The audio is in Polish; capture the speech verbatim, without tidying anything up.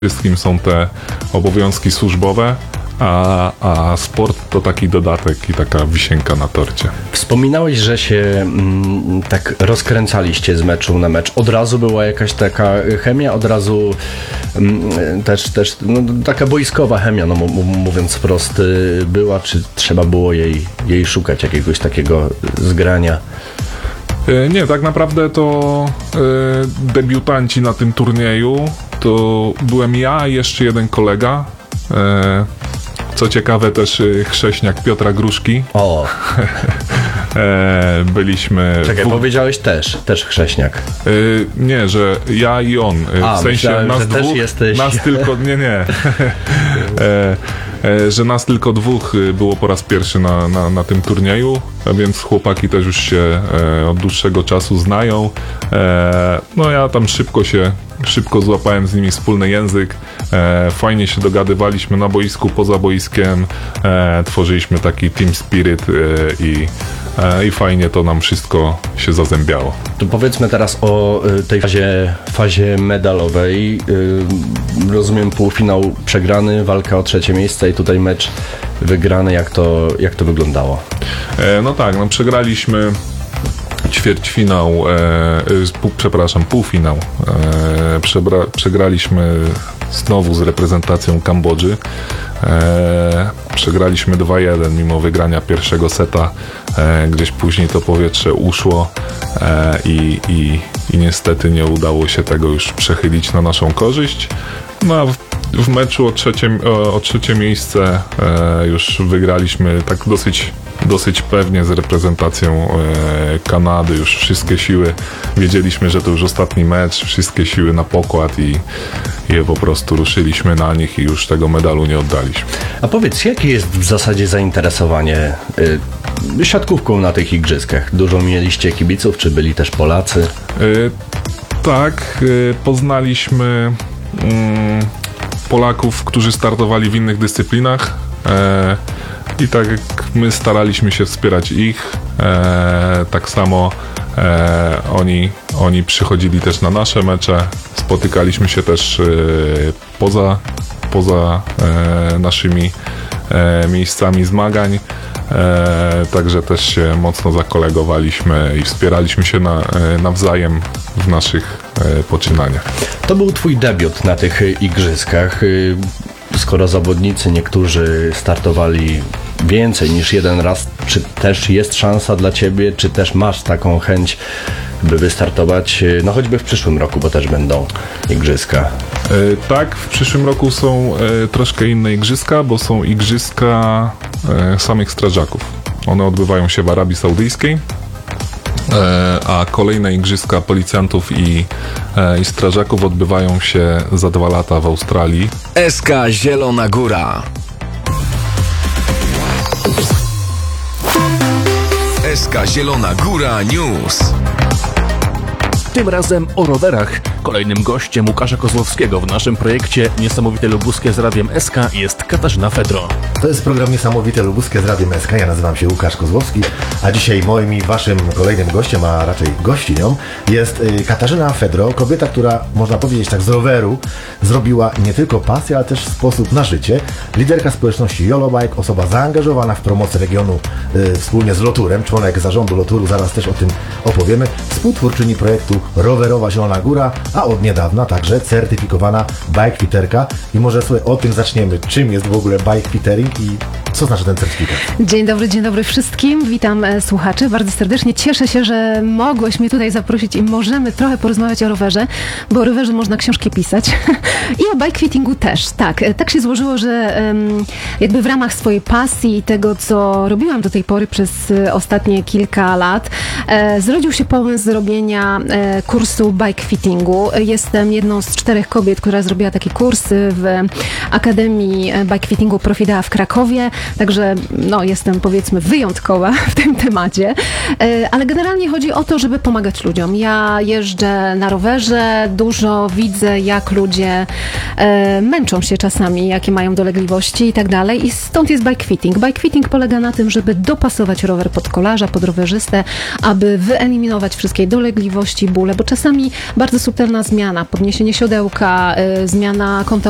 Wszystkim są te obowiązki służbowe, a, a sport to taki dodatek i taka wisienka na torcie. Wspominałeś, że się mm, tak rozkręcaliście z meczu na mecz. Od razu była jakaś taka chemia, od razu mm, też, też no, taka boiskowa chemia, no, m- mówiąc wprost, y, była, czy trzeba było jej, jej szukać, jakiegoś takiego zgrania? Nie, tak naprawdę to y, debiutanci na tym turnieju to byłem ja i jeszcze jeden kolega. Y, co ciekawe też y, chrześniak Piotra Gruszki. O! e, byliśmy... Czekaj, w... powiedziałeś też, też chrześniak. Y, nie, że ja i on. Y, A, w sensie myślałem, nas że dwóch, też jesteś... nas tylko... Nie, nie. e, e, że nas tylko dwóch było po raz pierwszy na, na, na tym turnieju, a więc chłopaki też już się e, od dłuższego czasu znają. E, no ja tam szybko się, szybko złapałem z nimi wspólny język. E, fajnie się dogadywaliśmy na boisku, poza boiskiem. E, tworzyliśmy taki team spirit e, i, e, i fajnie to nam wszystko się zazębiało. To powiedzmy teraz o y, tej fazie, fazie medalowej. Y, rozumiem, półfinał przegrany, walka o trzecie miejsce i tutaj mecz wygrany. Jak to, jak to wyglądało? E, no tak, no przegraliśmy ćwierćfinał, e, pół, przepraszam, półfinał. E, przebra, przegraliśmy znowu z reprezentacją Kambodży. E, przegraliśmy dwa jeden mimo wygrania pierwszego seta. E, gdzieś później to powietrze uszło e, i, i, i niestety nie udało się tego już przechylić na naszą korzyść. No a w, w meczu o trzecie, o, o trzecie miejsce e, już wygraliśmy tak dosyć dosyć pewnie z reprezentacją e, Kanady. Już wszystkie siły, wiedzieliśmy, że to już ostatni mecz, wszystkie siły na pokład i, i po prostu ruszyliśmy na nich i już tego medalu nie oddaliśmy. A powiedz, jakie jest w zasadzie zainteresowanie y, siatkówką na tych igrzyskach? Dużo mieliście kibiców, czy byli też Polacy? E, tak, e, poznaliśmy mm, Polaków, którzy startowali w innych dyscyplinach. E, I tak jak my staraliśmy się wspierać ich, e, tak samo e, oni, oni przychodzili też na nasze mecze, spotykaliśmy się też e, poza, poza e, naszymi e, miejscami zmagań, e, także też się mocno zakolegowaliśmy i wspieraliśmy się na, e, nawzajem w naszych e, poczynaniach. To był twój debiut na tych igrzyskach. Skoro zawodnicy niektórzy startowali więcej niż jeden raz, czy też jest szansa dla ciebie, czy też masz taką chęć, by wystartować, no choćby w przyszłym roku, bo też będą igrzyska? E, tak, w przyszłym roku są e, troszkę inne igrzyska, bo są igrzyska e, samych strażaków. One odbywają się w Arabii Saudyjskiej, e, a kolejne igrzyska policjantów i, e, i strażaków odbywają się za dwa lata w Australii. S K Zielona Góra. S K Zielona Góra News. Tym razem o rowerach. Kolejnym gościem Łukasza Kozłowskiego w naszym projekcie Niesamowite Lubuskie z Radiem S K jest Katarzyna Fedro. To jest program Niesamowite Lubuskie z Radiem S K. Ja nazywam się Łukasz Kozłowski, a dzisiaj moim i waszym kolejnym gościem, a raczej gościnią jest Katarzyna Fedro, kobieta, która, można powiedzieć tak z roweru, zrobiła nie tylko pasję, ale też sposób na życie. Liderka społeczności YOLOBike, osoba zaangażowana w promocję regionu y, wspólnie z Loturem, członek zarządu Loturu, zaraz też o tym opowiemy, współtwórczyni projektu Rowerowa Zielona Góra, a od niedawna także certyfikowana bikefitterka. I może sobie o tym zaczniemy. Czym jest w ogóle bikefittering i co znaczy ten certyfikat? Dzień dobry, dzień dobry wszystkim. Witam e, słuchaczy bardzo serdecznie. Cieszę się, że mogłeś mnie tutaj zaprosić i możemy trochę porozmawiać o rowerze, bo o rowerze można książki pisać i o bikefittingu też. Tak, e, tak się złożyło, że e, jakby w ramach swojej pasji i tego, co robiłam do tej pory przez e, ostatnie kilka lat, e, zrodził się pomysł zrobienia e, kursu bikefittingu. Jestem jedną z czterech kobiet, która zrobiła taki kurs w Akademii Bikefittingu Profidea w Krakowie, także no, jestem powiedzmy wyjątkowa w tym temacie, ale generalnie chodzi o to, żeby pomagać ludziom. Ja jeżdżę na rowerze, dużo widzę, jak ludzie e, męczą się czasami, jakie mają dolegliwości i tak dalej, i stąd jest bikefitting. Bikefitting polega na tym, żeby dopasować rower pod kolarza, pod rowerzystę, aby wyeliminować wszystkie dolegliwości, bóle, bo czasami bardzo subtelna zmiana, podniesienie siodełka, y, zmiana kąta